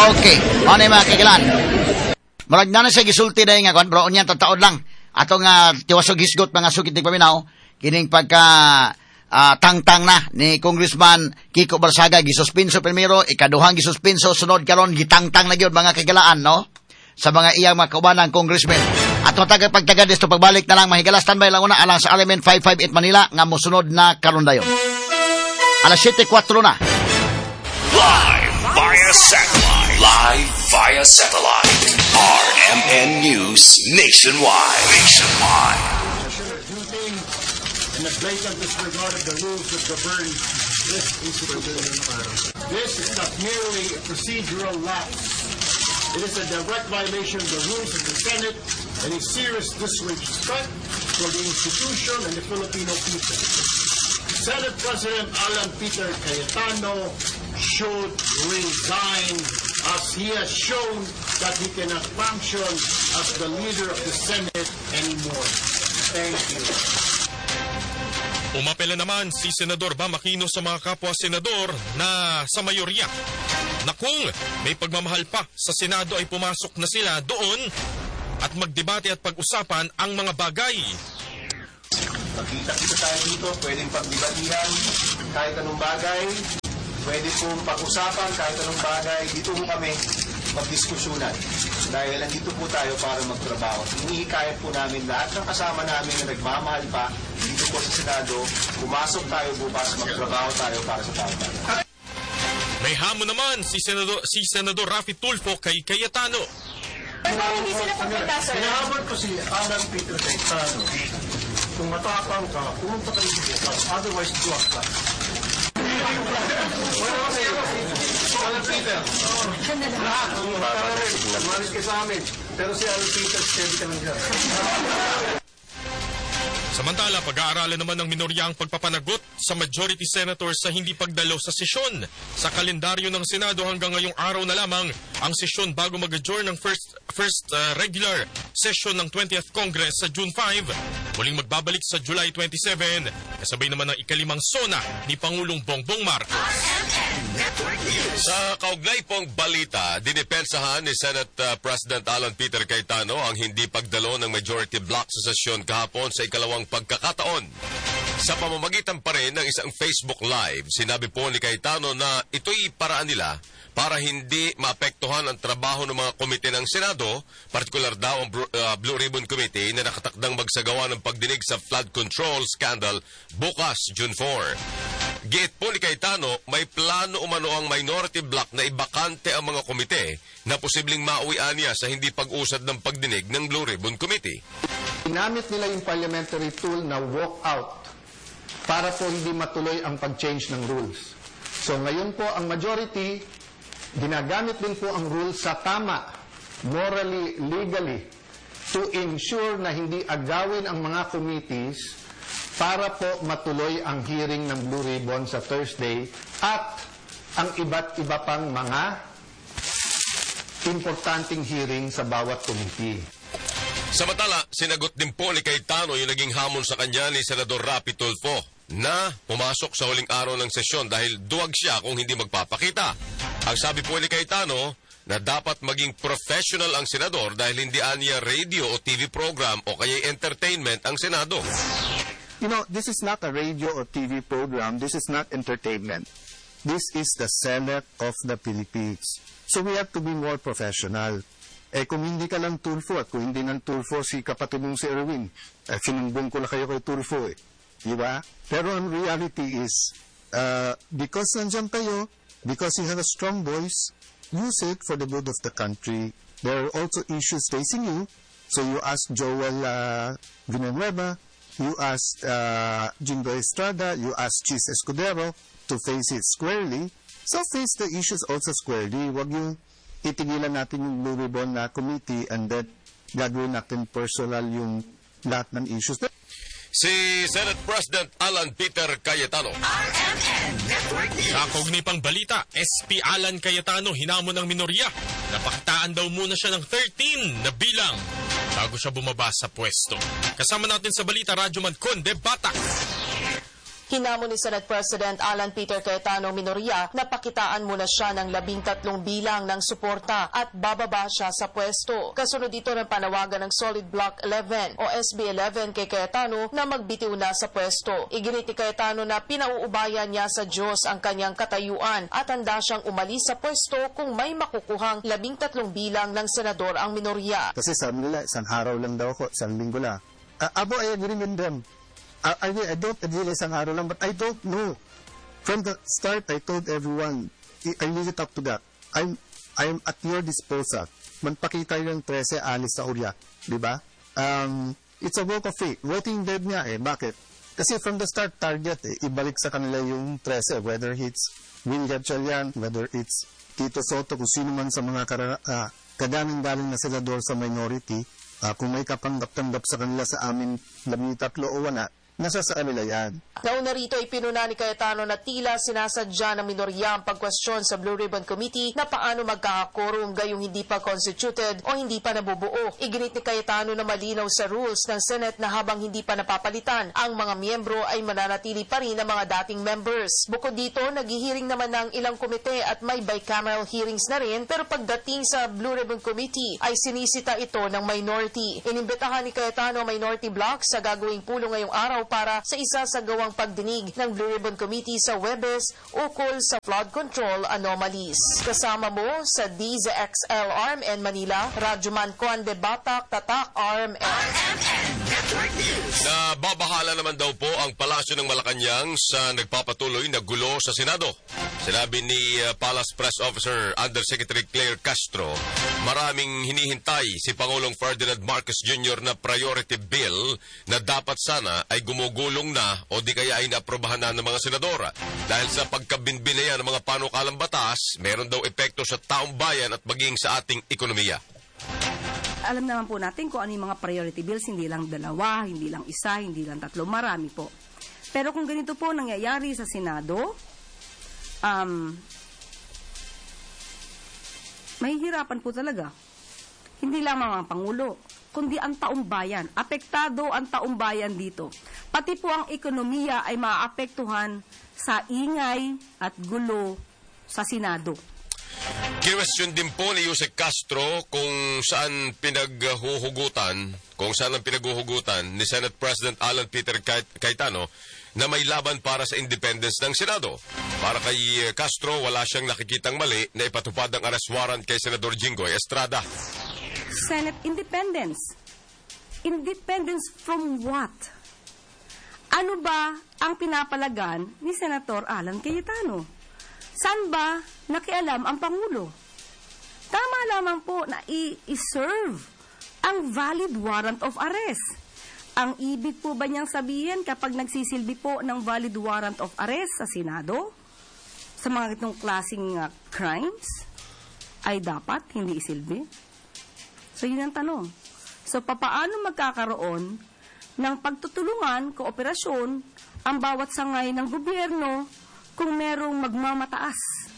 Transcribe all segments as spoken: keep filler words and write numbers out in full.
Okay, ano yung mga kagilan? Marag na na siya gisulti na yung nga, bro, niyan taon lang. Ato nga tiwasog hisgot mga sukit ni paminaw, kining pagka uh, tangtang na ni Congressman Kiko Barsaga, gisuspenso primero, ikaduhang gisuspenso, sunod karon gitangtang na gyud mga kagilaan, no? Sa mga iyang mga kaubanang congressman. At matagad pagtagad isto pagbalik na lang mahigala standby lang una alang sa Element five five eight Manila nga mosunod na karon dayon. Alas siyete kwatro na. Live via satellite. Live via satellite. R M N News Nationwide. Nationwide. In a blatant disregard of the rules that govern this institution. This is not merely a procedural lapse. It is a direct violation of the rules of the Senate and a serious disrespect for the institution and the Filipino people. Senate President Alan Peter Cayetano should resign as he has shown that he cannot function as the leader of the Senate anymore. Thank you. Umapela naman si Senador Bam Aquino sa mga kapwa-senador na sa mayorya na kung may pagmamahal pa sa Senado ay pumasok na sila doon at magdebate at pag-usapan ang mga bagay. Magkita-kita tayo dito, pwedeng pagdibatihan kahit anong bagay, pwede pong pag-usapan kahit anong bagay, dito po kami magdiskusyunan. Dahil nandito po tayo para magtrabaho. Hinihikayat po namin lahat ng kasama namin na nagmamahal pa dito po sa Senado, pumasok tayo bukas, magtrabaho tayo para sa tao tayo. May hamon naman si Senador, si Senador Raffy Tulfo kay Cayetano. Hindi sila pagpunta, sir. Hinahabol ko si Alan Peter Cayetano. Kung matapang ka, pumunta kayo bukas, otherwise duwag ka. Alan Peter, lahat, umalis ka sa amin. Pero si Alan Peter, steady ka lang dyan. Samantala, pag-aaralan naman ng minorya ang pagpapanagot sa majority senators sa hindi pagdalo sa sesyon. Sa kalendaryo ng Senado hanggang ngayong araw na lamang ang sesyon bago mag-adjourn ng first, first uh, regular session ng twentieth Congress sa June five. Muling magbabalik sa July twenty-seven, kasabay naman ng ikalimang sona ni Pangulong Bongbong Marcos. Sa kaugnay pong balita, dinipensahan ni Senate uh, President Alan Peter Cayetano ang hindi pagdalo ng majority block sa sesyon kahapon sa ikalawang pagkakataon. Sa pamamagitan pa rin ng isang Facebook Live, sinabi po ni Cayetano na ito'y paraan nila para hindi maapektuhan ang trabaho ng mga komite ng Senado, partikular daw ang uh, Blue Ribbon Committee na nakatakdang magsagawa ng pagdinig sa flood control scandal bukas, June four. Giit po ni Cayetano, may plano umano ang minority block na ibakante ang mga komite na posibleng mauwian niya sa hindi pag-usad ng pagdinig ng Blue Ribbon Committee. Ginamit nila yung parliamentary tool na walk out para po hindi matuloy ang pag-change ng rules. So ngayon po ang majority, ginagamit din po ang rules sa tama, morally, legally, to ensure na hindi agawin ang mga committees para po matuloy ang hearing ng Blue Ribbon sa Thursday at ang iba't iba pang mga importanteng hearing sa bawat committee. Samantala, sinagot din po ni Cayetano yung naging hamon sa kanya ni Senador Raffy Tulfo na pumasok sa huling araw ng sesyon dahil duwag siya kung hindi magpapakita. Ang sabi po ni Cayetano na dapat maging professional ang senador dahil hindi aniya radio o T V program o kaya entertainment ang Senado. You know, this is not a radio or T V program. This is not entertainment. This is the Senate of the Philippines. So we have to be more professional. Eh kung hindi ka lang Tulfo at kung hindi ng Tulfo si kapatid mong si Erwin, eh, sinumbong ko na kayo kay Tulfo eh. Diba? Pero ang reality is, uh, because nandyan kayo, because you have a strong voice, use it for the good of the country. There are also issues facing you. So you ask Joel uh, Villanueva, you ask uh, Jingo Estrada, you ask Chis Escudero to face it squarely. So face the issues also squarely. Huwag yung titigilan natin yung Blue Ribbon na committee and then gagawin natin personal yung lahat ng issues. Si Senate President Alan Peter Cayetano. Sa kaugnay pang balita, S P Alan Cayetano hinamon ng minorya. Napakitaan daw muna siya ng thirteen na bilang bago siya bumaba sa pwesto. Kasama natin sa balita, Radyo Man Conde Batak. Hinamon ni Senate President Alan Peter Cayetano minorya na pakitaan muna siya ng labing tatlong bilang ng suporta at bababa siya sa pwesto. Kasunod ito ng panawagan ng Solid Block eleven o S B eleven kay Cayetano na magbitiw na sa pwesto. Iginit ni Cayetano na pinauubayan niya sa Diyos ang kanyang katayuan at handa siyang umalis sa pwesto kung may makukuhang labing tatlong bilang ng senador ang minorya. Kasi sabi nila, isang araw lang daw ako, isang linggo lang. Uh, abo, I agree with them. I, I, I don't agree isang araw lang, but I don't know. From the start, I told everyone, I leave it up to that. I'm, I'm at your disposal. Magpakita yung trese alis sa Urya. Di ba? Um, it's a walk of faith. Voting dead nga eh. Bakit? Kasi from the start, target eh, ibalik sa kanila yung trese, whether it's Win Gatchalian, whether it's Tito Soto, kung sino man sa mga uh, kagaling-galing na senador sa minority, uh, kung may kapanggap-tanggap sa kanila sa amin, labing tatlo o wala, nasa sa kanila yan. Nauna rito ay pinuna ni Cayetano na tila sinasadya ng minorya ang pagkwestiyon sa Blue Ribbon Committee na paano magkakakorum gayong hindi pa constituted o hindi pa nabubuo. Iginit ni Cayetano na malinaw sa rules ng Senate na habang hindi pa napapalitan, ang mga miyembro ay mananatili pa rin ang mga dating members. Bukod dito, naghihiring naman ng ilang komite at may bicameral hearings na rin, pero pagdating sa Blue Ribbon Committee ay sinisita ito ng minority. Inimbitahan ni Cayetano ang minority bloc sa gagawing pulong ngayong araw para sa isa sa gawang pagdinig ng Blue Ribbon Committee sa Webes ukol sa flood control anomalies. Kasama mo sa D Z X L R M N Manila, Radyoman Conde Batak, Tatak R M N. Nababahala naman daw po ang Palasyo ng Malacanang sa nagpapatuloy na gulo sa Senado. Sinabi ni uh, Palace Press Officer Undersecretary Claire Castro, maraming hinihintay si Pangulong Ferdinand Marcos Junior na priority bill na dapat sana ay gumugulong na o di kaya ay naaprobahan na ng mga senador. Dahil sa pagkabinbilayan ng mga panukalang batas, meron daw epekto sa taong bayan at maging sa ating ekonomiya. Alam naman po natin kung ano yung mga priority bills, hindi lang dalawa, hindi lang isa, hindi lang tatlo, marami po. Pero kung ganito po nangyayari sa Senado, um, mahihirapan po talaga. Hindi lamang ang Pangulo, kundi ang taong bayan. Apektado ang taong bayan dito. Pati po ang ekonomiya ay maapektuhan sa ingay at gulo sa Senado. Kinwestiyon din po ni Yusek Castro kung saan pinaghuhugutan, kung saan ang pinaghuhugutan ni Senate President Alan Peter Cayetano na may laban para sa independence ng Senado. Para kay Castro, wala siyang nakikitang mali na ipatupad ang arrest warrant kay Senador Jinggoy Estrada. Senate independence. Independence from what? Ano ba ang pinapalagan ni Senator Alan Cayetano? Saan ba nakialam ang Pangulo? Tama lamang po na i-serve ang valid warrant of arrest. Ang ibig po ba niyang sabihin kapag nagsisilbi po ng valid warrant of arrest sa Senado, sa mga itong klaseng uh, crimes, ay dapat hindi isilbi? So, yun ang tanong. So, papaano magkakaroon ng pagtutulungan, kooperasyon, ang bawat sangay ng gobyerno kung merong magmamataas,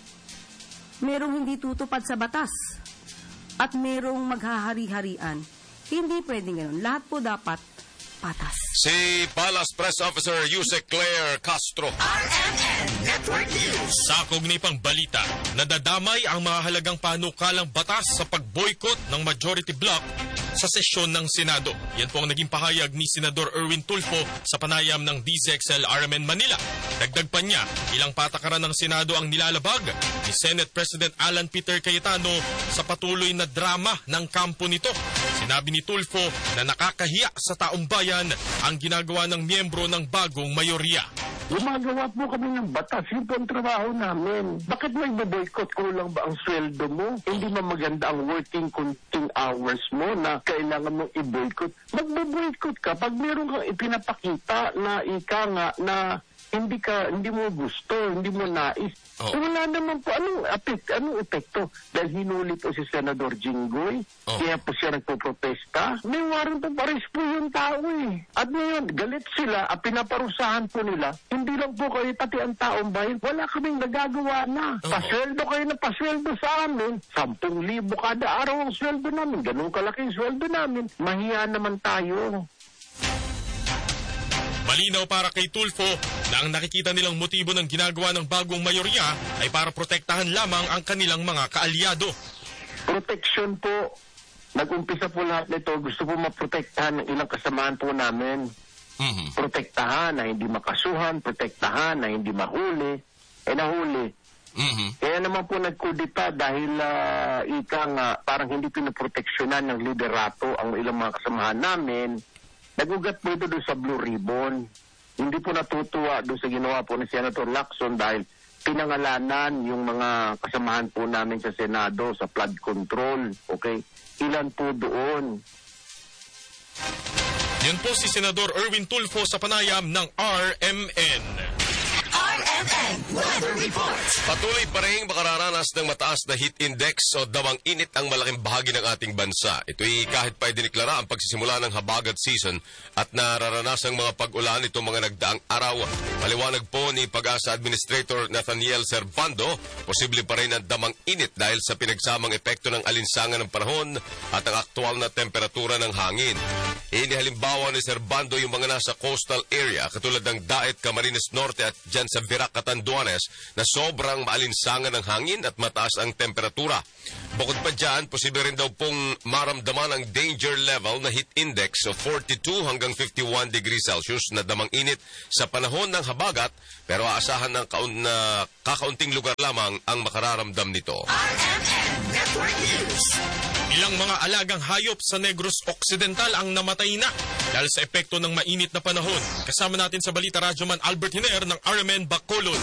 merong hindi tutupad sa batas, at merong maghahari-harian? Hindi pwedeng ganun. Lahat po dapat patas. Si Palace Press Officer Yusek Claire Castro. R M N Network News. Sa kaugnipang balita, nadadamay ang mahalagang panukalang batas sa pag-boycott ng majority bloc sa sesyon ng Senado. Yan po ang naging pahayag ni Senador Erwin Tulfo sa panayam ng D Z X L R M N Manila. Dagdag pa niya, ilang patakaran ng Senado ang nilalabag ni Senate President Alan Peter Cayetano sa patuloy na drama ng kampo nito. Sinabi ni Tulfo na nakakahiya sa taong bayan ang ginagawa ng miyembro ng bagong mayorya. Gumagawa po kami ng batas. Yun po ang trabaho namin. Bakit may boycott? Kulang ba ang sweldo mo? Hindi ba maganda ang working conting hours mo na kailangan mong i-boycott? Magbo-boycott ka pag meron kang ipinapakita na ika nga na hindi ka, hindi mo gusto, hindi mo nais. Oh. So, wala naman po, anong, apek, anong epekto? Dahil hinuli po si Senador Jinggoy, oh. Kaya po siya nagpo-protesta. May warrant of arrest po yung tao eh. At ngayon, galit sila, at pinaparusahan po nila, hindi lang po kayo, pati ang taong bayan, wala kaming nagagawa na. Oh. Pasweldo kayo na pasweldo sa amin, sampung libo kada araw ang sweldo namin, ganun kalaking sweldo namin, mahiya naman tayo. Malinaw para kay Tulfo na ang nakikita nilang motibo ng ginagawa ng bagong mayorya ay para protektahan lamang ang kanilang mga kaalyado. Protection po. Nag-umpisa po lahat nito. Gusto po maprotektahan ng ilang kasamahan po namin. Mhm. Protektahan na hindi makasuhan, protektahan na hindi mahuli, eh nahuli. Mhm. Kaya naman po nagkudita dahil uh, ika nga parang hindi pinoproteksyonan ng liderato ang ilang mga kasamahan namin. Nagugat po ito doon sa Blue Ribbon. Hindi po natutuwa doon sa ginawa po ni Senator Lacson dahil pinangalanan yung mga kasamahan po namin sa Senado sa flood control. Okay? Ilan po doon? Yan po si Senador Erwin Tulfo sa panayam ng R M N. R M N Weather Report. Patuloy pa rin makararanas ng mataas na heat index o damang init ang malaking bahagi ng ating bansa. Ito'y kahit pa idiniklara ang pagsisimula ng habagat season at nararanasang mga pag-ulan itong mga nagdaang araw. Paliwanag po ni Pag-asa Administrator Nathaniel Servando, posible pa rin ang damang init dahil sa pinagsamang epekto ng alinsangan ng panahon at ang aktual na temperatura ng hangin. Inihalimbawa ni Servando yung mga nasa coastal area katulad ng Daet, Camarines Norte at dyan sa Virac, Catanduanes na sobrang maalinsangan ng hangin at mataas ang temperatura. Bukod pa dyan, posible rin daw pong maramdaman ang danger level na heat index of forty-two hanggang fifty-one degrees Celsius na damang init sa panahon ng habagat pero aasahan ng kaun na kakaunting lugar lamang ang makararamdam nito. R M N Network News. Ilang mga alagang hayop sa Negros Occidental ang namatay na dahil sa epekto ng mainit na panahon. Kasama natin sa Balita Radyoman Albert Hiner ng R M N Bacolod.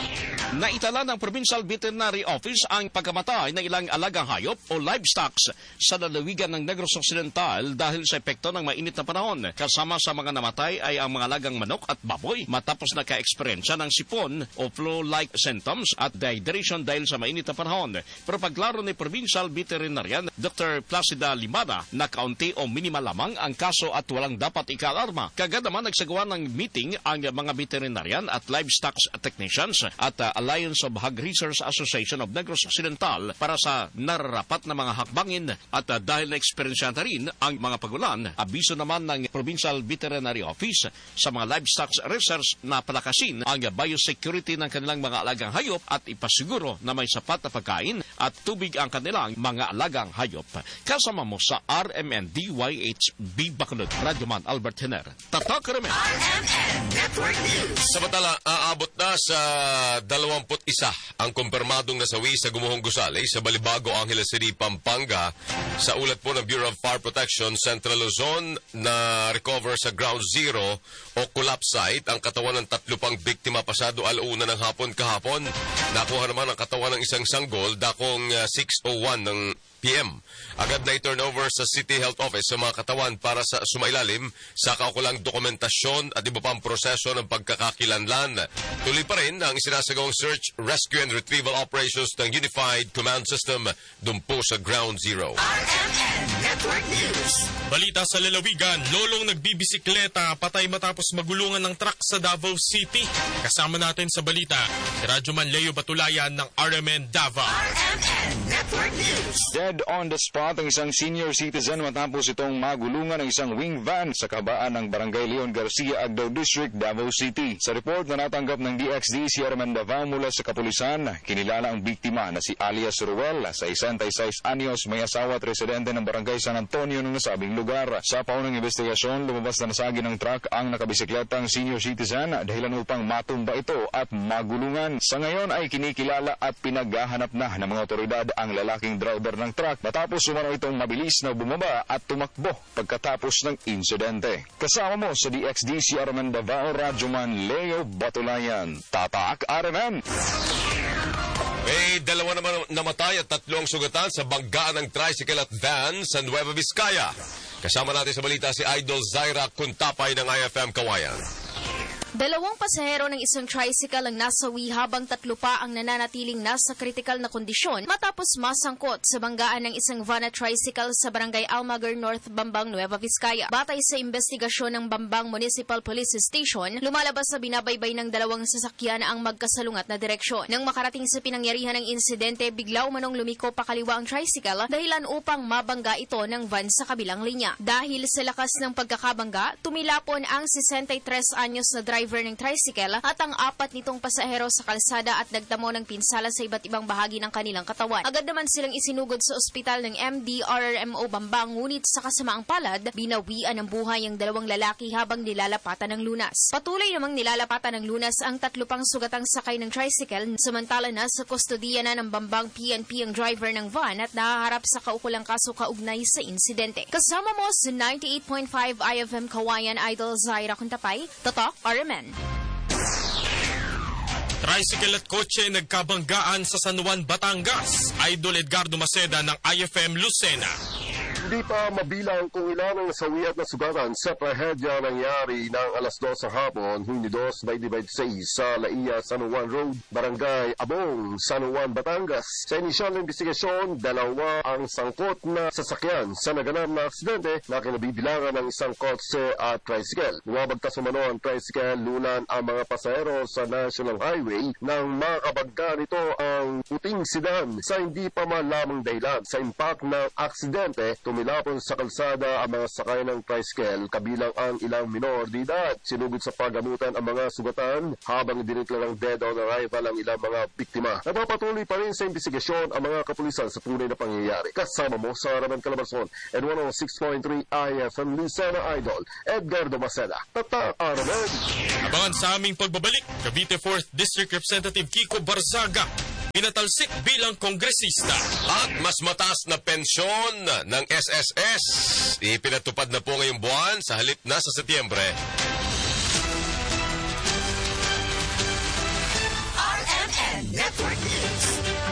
Naitala ng Provincial Veterinary Office ang pagkamatay ng ilang alagang hayop o livestock sa lalawigan ng Negros Occidental dahil sa epekto ng mainit na panahon. Kasama sa mga namatay ay ang mga alagang manok at baboy matapos naka-eksperyensya ng sipon o flu-like symptoms at dehydration dahil sa mainit na panahon. Pero paglaro ni Provincial Veterinarian Doctor Placida Limana na kaunti o minimal lamang ang kaso at walang dapat ika-alarma. Kagad naman nagsagawa ng meeting ang mga veterinarian at livestock technicians at uh, Alliance of Hog Research Association of Negros Occidental para sa nararapat na mga hakbangin at uh, dahil na-experience na rin ang mga pagulan, abiso naman ng Provincial Veterinary Office sa mga livestock research na palakasin ang biosecurity ng kanilang mga alagang hayop at ipasiguro na may sapat na pagkain at tubig ang kanilang mga alagang hayop. Kasama mo sa R M N D Y H B Bacolod, Radyoman Albert Hiner. Tatak Remen. R M N Network News. Samantala, aabot na sa dalawamput isa ang kumpirmadong nasawi sa gumuhong gusali sa Balibago, Angeles City, Pampanga. Sa ulat po ng Bureau of Fire Protection, Central Luzon, na recover sa ground zero o collapse site ang katawan ng tatlo pang biktima pasado alauna ng hapon kahapon. Nakuha naman ang katawan ng isang sanggol dakong uh, six oh one ng P M. Agad na i-turnover sa City Health Office sa mga katawan para sa sumailalim sa kaukulang dokumentasyon at iba pang proseso ng pagkakakilanlan. Tuloy pa rin ang isinasagawang search, rescue and retrieval operations ng Unified Command System dun po sa Ground Zero. R M N Network News. Balita sa lalawigan, lolong nagbibisikleta patay matapos magulungan ng truck sa Davao City. Kasama natin sa balita, si Radyoman Leo Batulayan ng R M N Davao. R M N Network News. Dead on the spot ang isang senior citizen matapos itong magulungan ng isang wing van sa kabaan ng Barangay Leon Garcia, Agdao District, Davao City. Sa report na natanggap ng D X D C R M N Davao mula sa kapulisan, kinilala ang biktima na si alias Ruel sa sesentaysais anyos, may asawa at residente ng Barangay San Antonio ng nasabing lugar. Sa paunang investigasyon, lumabas na nasagi ng truck ang nakabisikletang senior citizen dahilan upang matumba ito at magulungan. Sa ngayon ay kinikilala at pinaghahanap na ng mga otoridad ang lalaking driver ng truck matapos umano itong mabilis na bumaba at tumakbo pagkatapos ng insidente. Kasama mo sa D X D C R M N Davao, Radyoman Leo Batulayan. Tatak R M N. May dalawa naman namatay at tatlo ang sugatan sa banggaan ng tricycle at van sa Nueva Vizcaya. Kasama natin sa balita si Idol Zaira Kuntapay ng I F M Kawayan. Dalawang pasahero ng isang tricycle ang nasawi habang tatlo pa ang nananatiling nasa kritikal na kondisyon matapos masangkot sa banggaan ng isang van at tricycle sa Barangay Almaguer North, Bambang, Nueva Vizcaya. Batay sa investigasyon ng Bambang Municipal Police Station, lumalabas sa binabaybay ng dalawang sasakyan ang magkasalungat na direksyon. Nang makarating sa pinangyarihan ng insidente, bigla umanong lumiko pakaliwa ang tricycle dahilan upang mabangga ito ng van sa kabilang linya. Dahil sa lakas ng pagkakabangga, tumilapon ang sesentatres anyos na driver driver ng tricycle at ang apat nitong pasahero sa kalsada at nagtamo ng pinsala sa iba't ibang bahagi ng kanilang katawan. Agad naman silang isinugod sa ospital ng M D R R M O Bambang, ngunit sa kasamaang palad, binawian ng buhay ang dalawang lalaki habang nilalapatan ng lunas. Patuloy namang nilalapatan ng lunas ang tatlo pang sugatang sakay ng tricycle, samantala na sa kustodiya na ng Bambang P N P ang driver ng van at nahaharap sa kaukulang kaso kaugnay sa insidente. Kasama mo sa ninety-eight point five I F M Kawayan Idol Zaira Kuntapay, Tatak R M N. Tricycle at kotse nagkabanggaan sa San Juan, Batangas. Idol Edgardo Maceda ng I F M Lucena. Hindi pa mabilang kung ilan ang nasawi at nasugatan sa trahedya nangyari ng alas dos sa hapon, Hunyo dos, twenty twenty-six sa Laia, San Juan Road, Barangay Abong, San Juan, Batangas. Sa inisyal na investigasyon, dalawa ang sangkot na sasakyan sa naganap na aksidente na kinabibilangan ng isang kotse at tricycle. Lumabagtas umano ang tricycle, lunan ang mga pasahero sa National Highway nang makabagta nito ang puting sedan sa hindi pa malamang dahilan. Sa impact ng aksidente, tumilapon sa kalsada ang mga sakay ng tricycle, kabilang ang ilang minor de edad. Sinugod sa paggamutan ang mga sugatan habang diniklarang dead on arrival ang ilang mga biktima. Napapatuloy pa rin sa investigasyon ang mga kapulisan sa tunay na pangyayari. Kasama mo sa Araman Calabarzon and one oh six point three I F M Lucena Idol, Edgardo Maceda, Tatak Araman. Abangan sa aming pagbabalik, Cavite fourth District Representative Kiko Barzaga pinatalsik bilang kongresista. At mas mataas na pensyon ng S S S. Ipinatupad na po ngayong buwan sa halip na sa Setyembre. R M N Network News.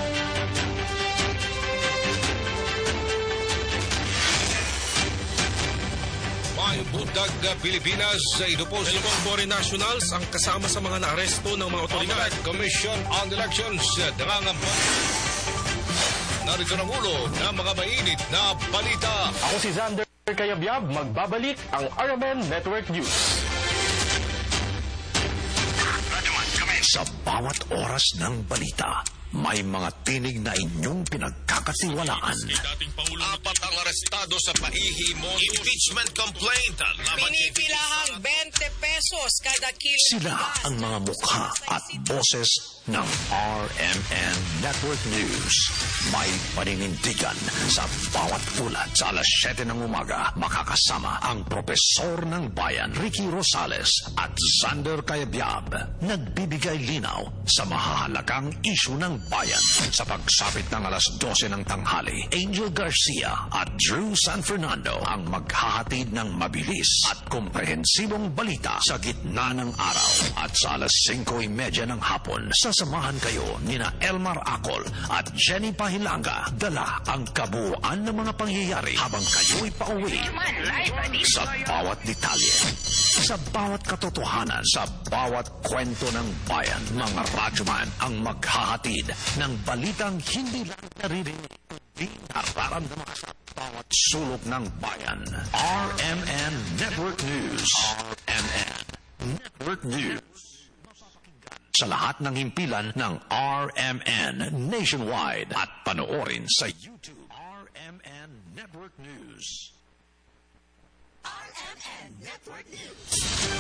May budag na Pilipinas sa inuposit. Dalawang foreign nationals ang kasama sa mga naaresto ng mga otoridad. Commission on Elections nangangampanya. Narito ang ulo ng mga mainit na balita. Ako si Xander Kayabyab, magbabalik ang R M N Network News. Sa bawat oras ng balita, may mga tinig na inyong pinagkakatiwalaan. Apat ang arestado sa pahihimos. Impeachment complaint. Pinipilahang twenty pesos kada kilo. Sila ang mga mukha at boses ng R M N Network News. May paninindigan sa bawat ulat. Sa alas siyete ng umaga, makakasama ang Propesor ng Bayan, Ricky Rosales at Xander Kayabyab. Nagbibigay linaw sa mahahalagang isyu ng bayan. Sa pagsapit ng alas dose ng tanghali, Angel Garcia at Drew San Fernando ang maghahatid ng mabilis at komprehensibong balita sa gitna ng araw. At sa alas singko trenta ng hapon, sasamahan kayo nina Elmar Acol at Jenny Pahilanga. Dala ang kabuuan ng mga pangyayari habang kayo'y pauwi. Sa bawat detalye, sa bawat katotohanan, sa bawat kwento ng bayan, mga radyoman ang maghahatid ng balitang hindi lang naririnig, hindi nararamdaman sa bawat sulok ng bayan. R M N Network News. R M N Network News. Sa lahat ng himpilan ng R M N nationwide at panoorin sa YouTube. R M N Network News. R M N Network News.